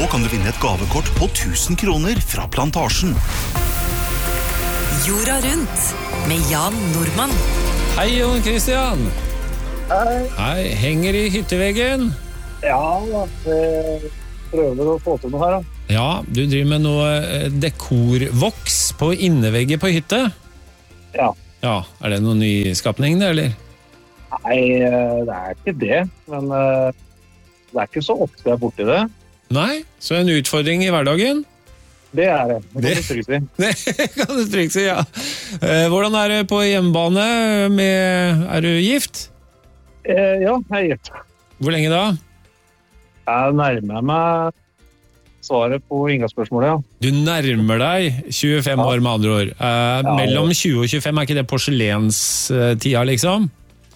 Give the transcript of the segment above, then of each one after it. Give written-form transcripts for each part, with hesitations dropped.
Nå kan du vinne et gavekort på 1000 kroner fra Plantasjen. Jorda rundt med Jan Nordmann. Hei, Jon Christian. Hei. Henger i hytteveggen? Ja, prøver å få til noe her da. Ja, du driver med noe dekorvoks på innevegget på hytte? Ja. Ja, er det noen nyskapning det, eller? Nei, det ikke det, men det ikke så ofte jeg borti det. Nei, så en utfordring i hverdagen? Det det kan du trygt si. Det kan du trygt si, ja. Hvordan det på hjemmebane? Er du gift? Ja, jeg gift. Hvor lenge da? Jeg nærmer meg svaret på inngangsspørsmålet, ja. Du nærmer deg 25 år med andre år. Mellom 20 og 25 ikke det porselenstida, liksom?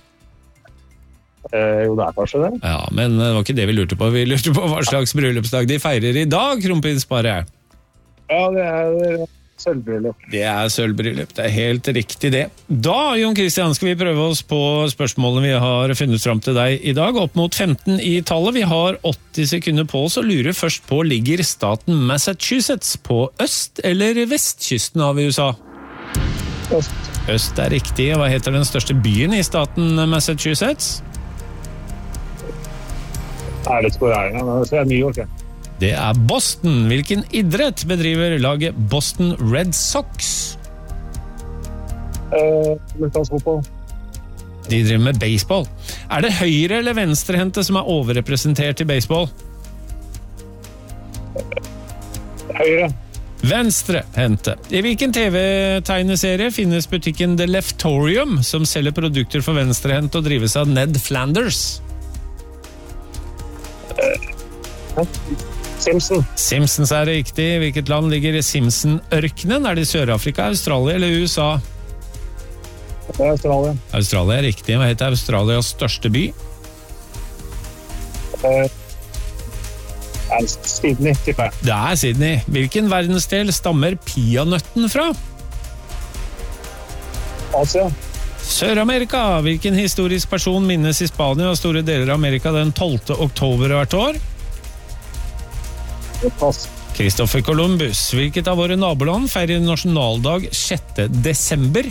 Jo, det kanskje det. Ja, men det var ikke det vi lurte på. Vi lurte på hva slags bryllupsdag de feirer i dag, kronprinsparet. Ja, det sølvbryllup. Det sølvbryllup, det helt riktig det. Da, Jon Christian, skal vi prøve oss på spørsmålene vi har funnet fram til deg i dag. Opp mot 15 i tallet. Vi har 80 sekunder på oss og lurer først på, ligger staten Massachusetts på øst- eller vestkysten av USA? Øst. Øst riktig. Hva heter den største byen i staten Massachusetts? Det står her, ja. Det New York, ja. Det Boston. Hvilken idrett bedriver laget Boston Red Sox? Fotball. De driver med baseball. Det høyre- eller venstrehendte som overrepresentert i baseball? Høyre. Venstrehendte. I hvilken TV-tegneserie finnes butikken The Leftorium, som selger produkter for venstrehendte og drives av Ned Flanders? Simpsons riktig. Hvilket land ligger i Simpson-ørkenen? Det i Sør-Afrika, Australia eller USA? Det Australia. Australia riktig. Hva heter Australias største by? Sydney, tipper jeg. Det Sydney. Hvilken verdensdel stammer peanøtten fra? Asia. Sør-Amerika. Hvilken historisk person minnes i Spania og store deler av Amerika den 12. oktober hvert år? Pass. Christopher Columbus. Hvilket av våre naboland feirer nasjonaldag 6. desember?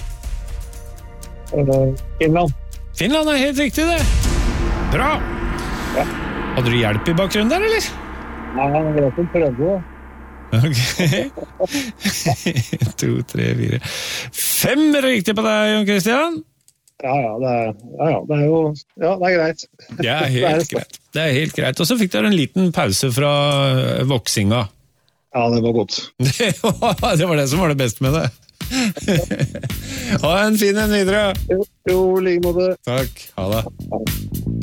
Finland. Finland helt riktig det. Bra. Ja. Hadde du hjelp i bakgrunnen der, eller? Nei, jeg vet ikke prøve. Ok. 2, 3, 4 5 riktig på deg, Jon Christian. Ja, det jo ja, det greit. Det helt greit. Det helt greit. Og så fikk dere en liten pause fra voksinga. Ja, det var godt. Det var det som var det beste med det. Ha en fin en videre. Jo, like måte. Takk, ha det.